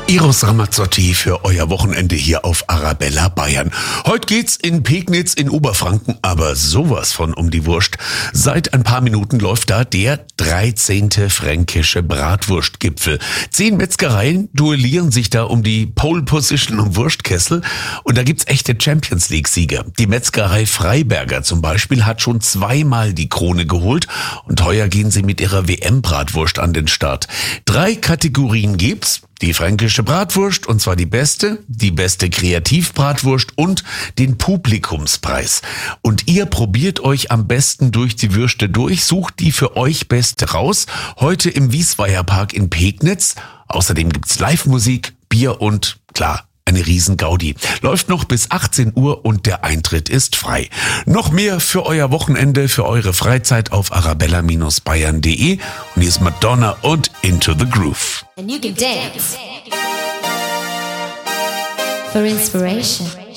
Eros Ramazzotti für euer Wochenende hier auf Arabella Bayern. Heute geht's in Pegnitz in Oberfranken, aber sowas von um die Wurst. Seit ein paar Minuten läuft da der 13. fränkische Bratwurstgipfel. 10 Metzgereien duellieren sich da um die Pole Position und Wurstkessel und da gibt's echte Champions League Sieger. Die Metzgerei Freiberger zum Beispiel hat schon 2-mal die Krone geholt und heuer gehen sie mit ihrer WM-Bratwurst an den Start. 3 Kategorien gibt's. Die fränkische Bratwurst, und zwar die beste Kreativbratwurst und den Publikumspreis. Und ihr probiert euch am besten durch die Würste durch, sucht die für euch beste raus. Heute im Wiesweierpark in Pegnitz. Außerdem gibt's Live-Musik, Bier und, klar, eine Riesen-Gaudi. Läuft noch bis 18 Uhr und der Eintritt ist frei. Noch mehr für euer Wochenende, für eure Freizeit auf arabella-bayern.de. Und hier ist Madonna und Into the Groove. And you can dance for inspiration.